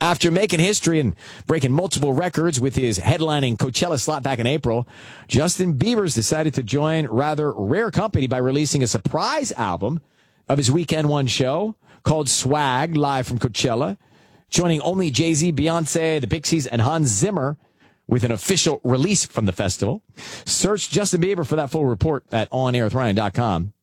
After making history and breaking multiple records with his headlining Coachella slot back in April, Justin Bieber's decided to join rather rare company by releasing a surprise album of his Weekend One show called Swag, live from Coachella, joining only Jay-Z, Beyonce, the Pixies, and Hans Zimmer with an official release from the festival. Search Justin Bieber for that full report at OnAirWithRyan.com.